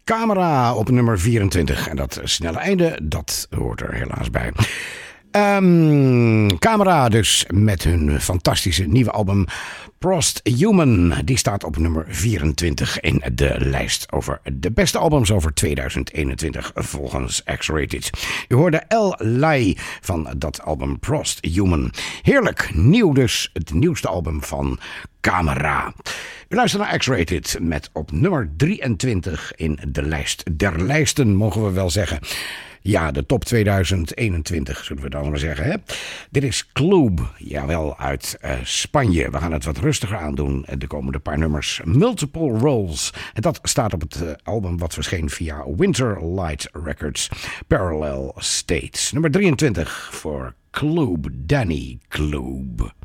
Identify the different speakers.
Speaker 1: Camera op nummer 24. En dat snelle einde, dat hoort er helaas bij. Camera dus met hun fantastische nieuwe album Prost Human. Die staat op nummer 24 in de lijst over de beste albums over 2021 volgens X-Rated. U hoorde El Lai van dat album Prost Human. Heerlijk, nieuw dus, het nieuwste album van Camera. U luistert naar X-Rated met op nummer 23 in de lijst der lijsten, mogen we wel zeggen. Ja, de top 2021, zullen we dan maar zeggen. Hè? Dit is Club, jawel, uit Spanje. We gaan het wat rustiger aandoen de komende paar nummers. Multiple Roles. En dat staat op het album wat verscheen via Winter Light Records. Parallel States. Nummer 23 voor Club, Danny Club.